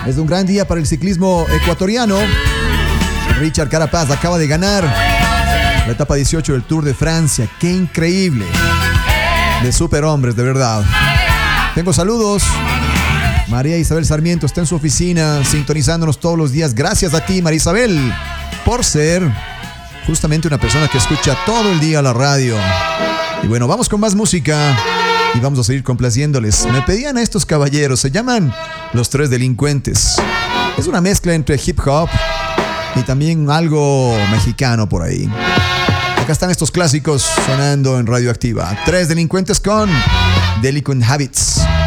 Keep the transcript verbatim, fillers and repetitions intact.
Es un gran día para el ciclismo ecuatoriano. Richard Carapaz acaba de ganar la etapa dieciocho del Tour de Francia. ¡Qué increíble! De superhombres, de verdad. Tengo saludos. María Isabel Sarmiento está en su oficina sintonizándonos todos los días. Gracias a ti, María Isabel, por ser justamente una persona que escucha todo el día la radio. Y bueno, vamos con más música y vamos a seguir complaciéndoles. Me pedían a estos caballeros, se llaman Los Tres Delincuentes. Es una mezcla entre hip hop y también algo mexicano por ahí. Acá están estos clásicos sonando en Radioactiva. Tres Delincuentes con Delinquent Habits.